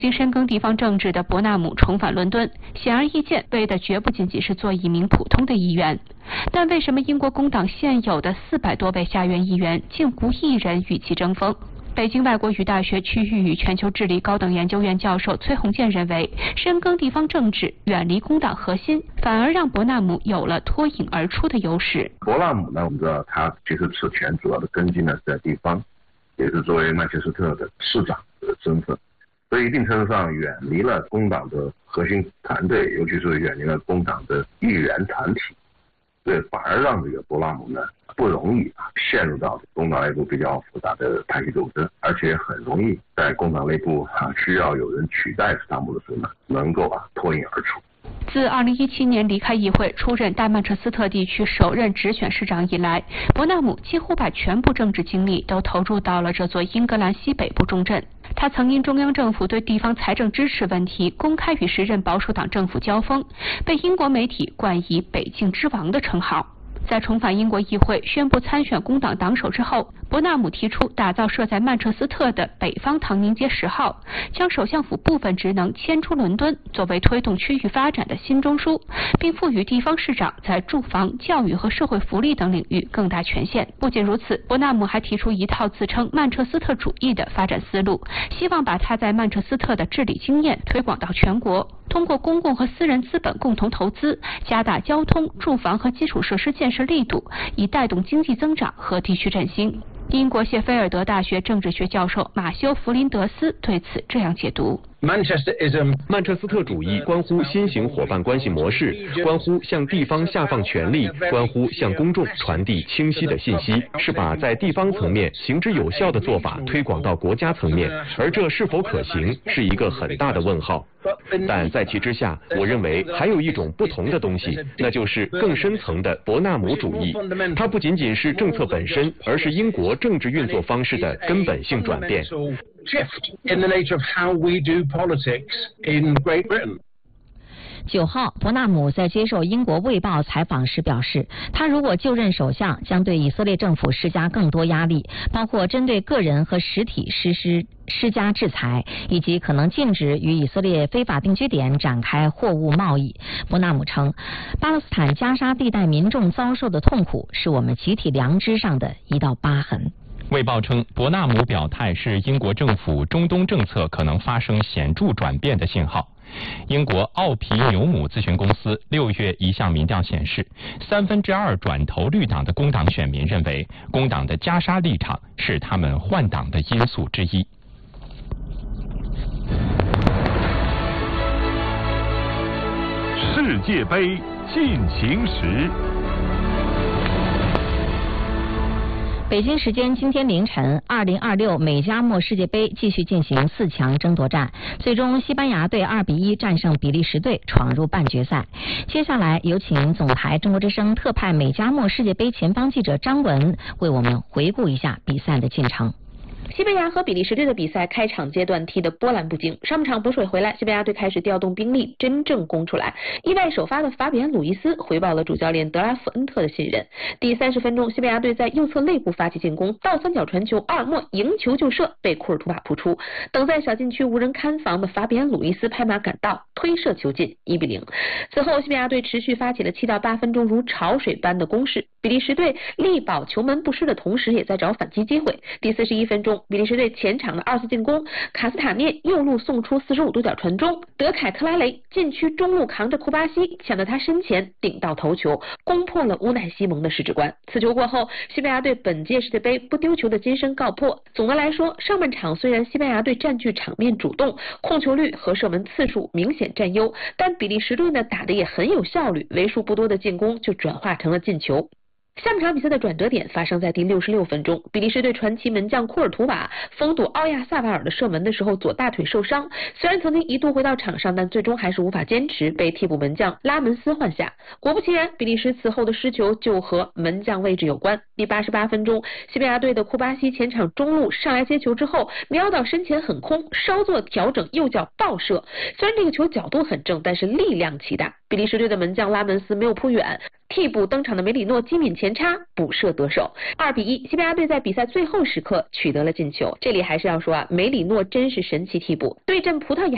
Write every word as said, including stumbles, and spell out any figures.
经深耕地方政治的伯纳姆重返伦敦，显而易见，为的绝不仅仅是做一名普通的议员。但为什么英国工党现有的四百多位下院议员竟无一人与其争锋？北京外国语大学区域与全球治理高等研究院教授崔洪建认为，深耕地方政治，远离工党核心，反而让伯纳姆有了脱颖而出的优势。 伯纳姆呢，我们知道他其实此前主要的根基呢是在地方，也是作为曼彻斯特的市长的身份，所以一定程度上远离了工党的核心团队，尤其是远离了工党的议员团体，对，反而让这个伯纳姆呢不容易啊陷入到工党内部比较复杂的派系斗争，而且很容易在工党内部啊需要有人取代斯坦姆的时候呢，能够啊脱颖而出。 自二零一七年离开议会，出任大曼彻斯特地区首任直选市长以来，伯纳姆几乎把全部政治精力都投入到了这座英格兰西北部重镇。他曾因中央政府对地方财政支持问题公开与时任保守党政府交锋，被英国媒体冠以北境之王的称号。在重返英国议会宣布参选工党党首之后，伯纳姆提出打造设在曼彻斯特的北方唐宁街十号，将首相府部分职能迁出伦敦，作为推动区域发展的新中枢，并赋予地方市长在住房、教育和社会福利等领域更大权限。不仅如此，伯纳姆还提出一套自称曼彻斯特主义的发展思路，希望把他在曼彻斯特的治理经验推广到全国，通过公共和私人资本共同投资，加大交通、住房和基础设施建设力度，以带动经济增长和地区振兴。英国谢菲尔德大学政治学教授马修·弗林德斯对此这样解读。 曼彻斯特主义关乎新型伙伴关系模式，关乎向地方下放权力，关乎向公众传递清晰的信息，是把在地方层面行之有效的做法推广到国家层面，而这是否可行是一个很大的问号。但在其之下，我认为还有一种不同的东西，那就是更深层的伯纳姆主义。它不仅仅是政策本身，而是英国政治运作方式的根本性转变。 shift in the nature of how we do politics in Great Britain. 九号，伯纳姆在接受英国卫报采访时表示，他如果就任首相，将对以色列政府施加更多压力，包括针对个人和实体实施施加制裁，以及可能禁止与以色列非法定居点展开货物贸易。伯纳姆称，巴勒斯坦加沙地带民众遭受的痛苦是我们集体良知上的一道疤痕。 卫报称，伯纳姆表态是英国政府中东政策可能发生显著转变的信号。英国奥皮纽姆咨询公司六月一项民调显示，三分之二转投绿党的工党选民认为，工党的加沙立场是他们换党的因素之一。 世界杯进行时。 北京时间今天凌晨，二零二六美加墨世界杯继续进行四强争夺战，最终西班牙队二比一战胜比利时队，闯入半决赛。接下来有请总台中国之声特派美加墨世界杯前方记者张文为我们回顾一下比赛的进程。 西班牙和比利时队的比赛开场阶段踢得波澜不惊，上半场补水回来，西班牙队开始调动兵力，真正攻出来。意外首发的法比安·鲁伊斯回报了主教练德拉夫恩特的信任。第三十分钟，西班牙队在右侧肋部发起进攻，倒三角传球，奥尔莫迎球就射，被库尔图瓦扑出。等在小禁区无人看防的法比安·鲁伊斯拍马赶到，推射球进，一比零。此后，西班牙队持续发起了七到八分钟如潮水般的攻势，比利时队力保球门不失的同时，也在找反击机会。第四十一分钟，比利时队前场的二次进攻，卡斯塔涅右路送出四十五度角传中，德凯特拉雷禁区中路扛着库巴西抢到他身前顶到头球，攻破了乌奈西蒙的十指关。此球过后，西班牙队本届世界杯不丢球的金身告破。总的来说，上半场虽然西班牙队占据场面主动，控球率和射门次数明显占优，但比利时队呢打得也很有效率，为数不多的进攻就转化成了进球。下半场比赛的转折点发生在第六十六分钟，比利时队传奇门将库尔图瓦封堵奥亚萨瓦尔的射门的时候左大腿受伤，虽然曾经一度回到场上，但最终还是无法坚持，被替补门将拉门斯换下。果不其然，比利时此后的失球就和门将位置有关。第八十八分钟，西班牙队的库巴西前场中路上来接球之后，瞄到身前很空，稍作调整右脚爆射，虽然这个球角度很正，但是力量奇大，比利时队的门将拉门斯没有扑远，替补登场的梅里诺机敏前插补射得手，二比一，西班牙队在比赛最后时刻取得了进球。这里还是要说啊，梅里诺真是神奇替补，对阵葡萄牙